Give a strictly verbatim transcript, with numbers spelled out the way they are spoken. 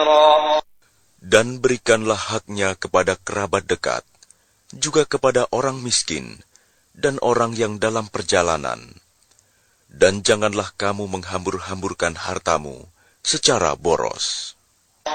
كثيرا. Dan berikanlah haknya kepada kerabat dekat, juga kepada orang miskin, dan orang yang dalam perjalanan. Dan janganlah kamu menghambur-hamburkan hartamu secara boros.